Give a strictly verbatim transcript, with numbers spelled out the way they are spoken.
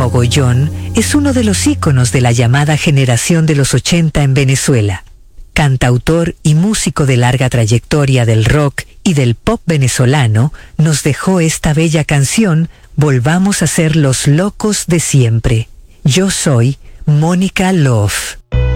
Mogollón es uno de los íconos de la llamada generación de los ochenta en Venezuela. Cantautor y músico de larga trayectoria del rock y del pop venezolano, nos dejó esta bella canción, Volvamos a ser los locos de siempre. Yo soy Mónica Love.